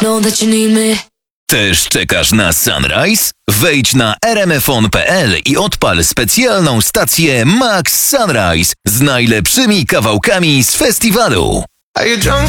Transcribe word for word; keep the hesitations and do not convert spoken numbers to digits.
Know that you need me. Też czekasz na Sunrise? Wejdź na r m f on kropka p l i odpal specjalną stację Max Sunrise z najlepszymi kawałkami z festiwalu. Are you drunk